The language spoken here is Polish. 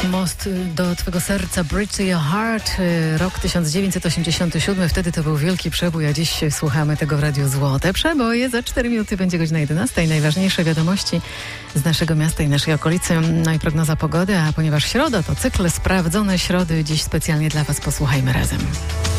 Most do twego serca, Bridge to your heart, rok 1987, wtedy to był wielki przebój, a dziś słuchamy tego w Radiu Złote Przeboje. Za 4 minuty będzie godzina 11. Najważniejsze wiadomości z naszego miasta i naszej okolicy, no i prognoza pogody, a ponieważ środa to cykl Sprawdzone Środy, dziś specjalnie dla was posłuchajmy razem.